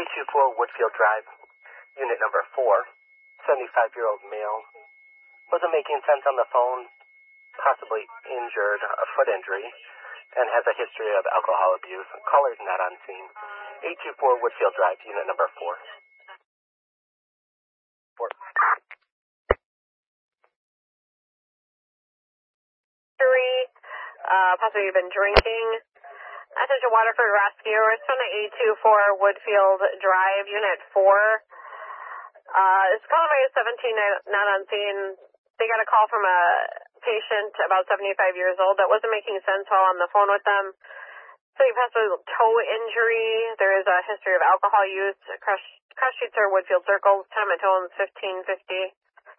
824 Woodfield Drive, unit number 4, 75-year-old male. Wasn't making sense on the phone, possibly injured, a foot injury, and has a history of alcohol abuse. Caller's not on scene. 824 Woodfield Drive, unit number 4. Possibly you've been drinking. Attention Waterford Rescue. It's on the 824 Woodfield Drive, Unit 4. It's calling by 17, not on scene. They got a call from a patient about 75 years old that wasn't making sense while on the phone with them. So he passed with a toe injury. There is a history of alcohol use. Crash sheets are Woodfield Circles. Time at home 1550.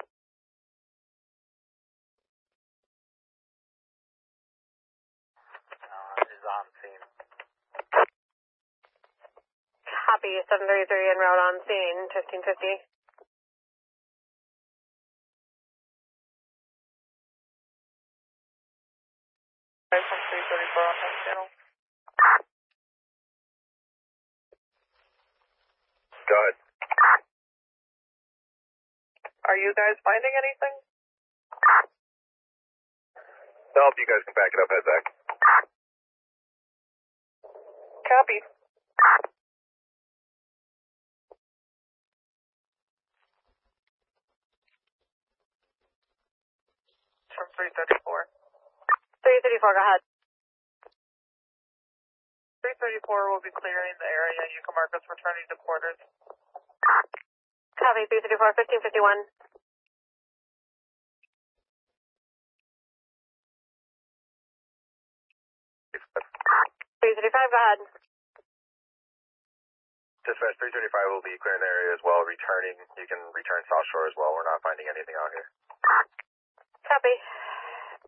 On scene. Copy, 733 en route on scene, 1550. From 334 on that channel. Go ahead. Are you guys finding anything? No, if you guys can back it up, head back. Copy. From 334. 334, go ahead. 334 will be clearing the area. You can mark us returning to quarters. Copy, 334, 1551. 335, go ahead. Dispatch 335 will be clearing the area as well, returning. You can return South Shore as well. We're not finding anything out here. Copy.